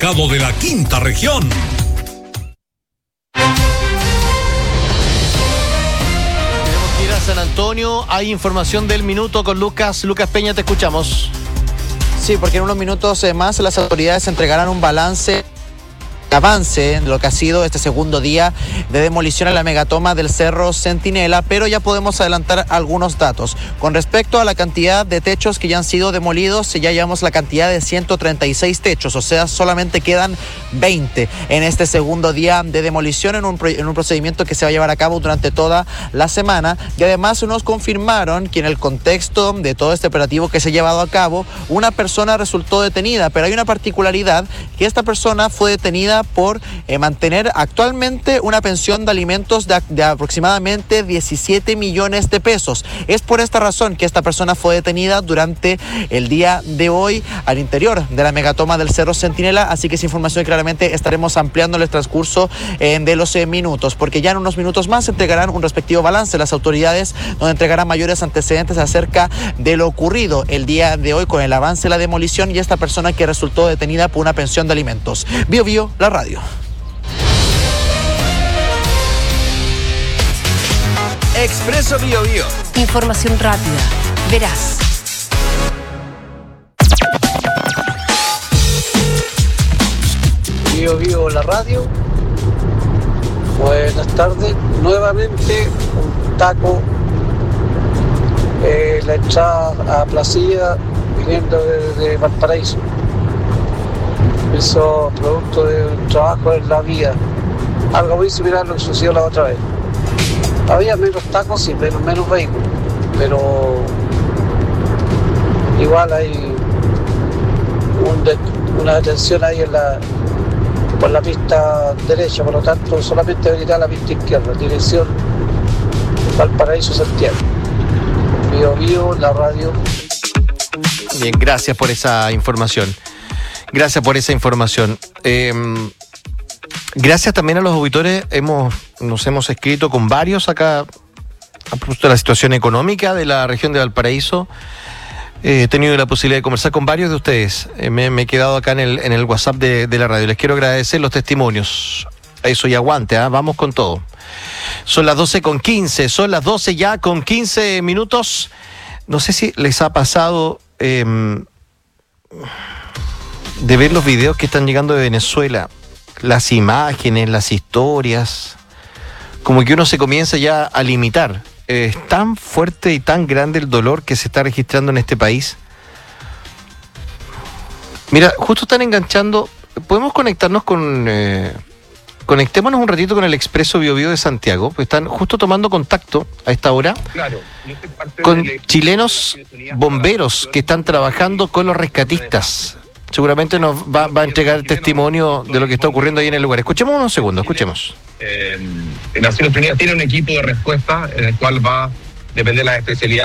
Cabo de la Quinta Región. Tenemos que ir a San Antonio. Hay información del minuto con Lucas Peña, te escuchamos. Sí, porque en unos minutos más las autoridades entregarán un avance de lo que ha sido este segundo día de demolición en la megatoma del Cerro Centinela, pero ya podemos adelantar algunos datos. Con respecto a la cantidad de techos que ya han sido demolidos, ya llevamos la cantidad de 136 techos, o sea, solamente quedan 20 en este segundo día de demolición en un procedimiento que se va a llevar a cabo durante toda la semana. Y además nos confirmaron que en el contexto de todo este operativo que se ha llevado a cabo, una persona resultó detenida, pero hay una particularidad, que esta persona fue detenida por mantener actualmente una pensión de alimentos de aproximadamente 17 millones de pesos. Es por esta razón que esta persona fue detenida durante el día de hoy al interior de la megatoma del Cerro Centinela, así que esa información claramente estaremos ampliando en el transcurso de los minutos, porque ya en unos minutos más entregarán un respectivo balance las autoridades, donde entregarán mayores antecedentes acerca de lo ocurrido el día de hoy con el avance de la demolición y esta persona que resultó detenida por una pensión de alimentos. Bio Bio, la radio. Expreso Bio Bio. Información rápida, veraz. Bio Bio, la radio. Buenas tardes. Nuevamente un taco. La entrada a Placilla viniendo de Valparaíso. Eso producto de un trabajo en la vía. Algo muy similar a lo que sucedió la otra vez. Había menos tacos y menos vehículos, pero igual hay una detención ahí por la pista derecha, por lo tanto solamente habilitar la pista izquierda, dirección Valparaíso-Santiago. Bio Bio, la radio. Bien, gracias por esa información. Gracias por esa información. Gracias también a los auditores. Nos hemos escrito con varios acá a propósito de la situación económica de la región de Valparaíso. He tenido la posibilidad de conversar con varios de ustedes. Me he quedado acá en el WhatsApp de la radio. Les quiero agradecer los testimonios. Eso y aguante, vamos con todo. Son las 12:15, son las 12 ya con 15 minutos. No sé si les ha pasado de ver los videos que están llegando de Venezuela, las imágenes, las historias, como que uno se comienza ya a limitar. Es tan fuerte y tan grande el dolor que se está registrando en este país. Mira, justo están enganchando, podemos conectarnos conectémonos un ratito con el Expreso Bio Bio de Santiago, pues están justo tomando contacto a esta hora con chilenos bomberos que están trabajando con los rescatistas. Seguramente nos va a entregar testimonio de lo que está ocurriendo ahí en el lugar. Escuchemos unos segundos, escuchemos. Naciones Unidas tiene un equipo de respuesta en el cual va a depender de las especialidades